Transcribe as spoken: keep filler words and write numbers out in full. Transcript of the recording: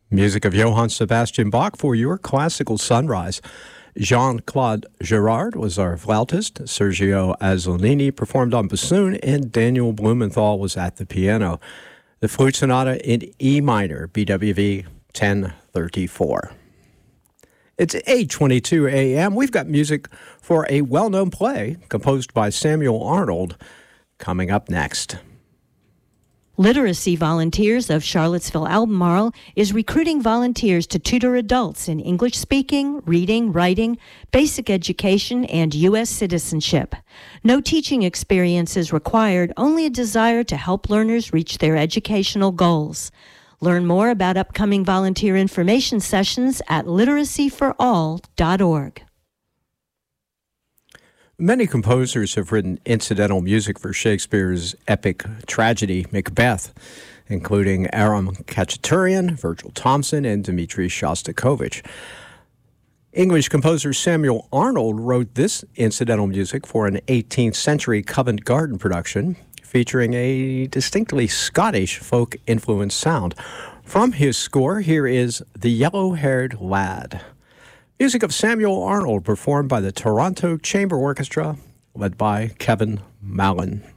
Music of Johann Sebastian Bach for your classical sunrise. Jean-Claude Girard was our flautist, Sergio Azzolini performed on bassoon, and Daniel Blumenthal was at the piano. The Flute Sonata in E minor, B W V ten thirty-four. It's eight twenty-two a.m. We've got music for a well-known play composed by Samuel Arnold coming up next. Literacy Volunteers of Charlottesville Albemarle is recruiting volunteers to tutor adults in English speaking, reading, writing, basic education, and U S citizenship. No teaching experience is required, only a desire to help learners reach their educational goals. Learn more about upcoming volunteer information sessions at literacy for all dot org. Many composers have written incidental music for Shakespeare's epic tragedy, Macbeth, including Aram Khachaturian, Virgil Thomson, and Dmitri Shostakovich. English composer Samuel Arnold wrote this incidental music for an eighteenth century Covent Garden production featuring a distinctly Scottish folk-influenced sound. From his score, here is The Yellow-Haired Lad. Music of Samuel Arnold performed by the Toronto Chamber Orchestra, led by Kevin Mallon.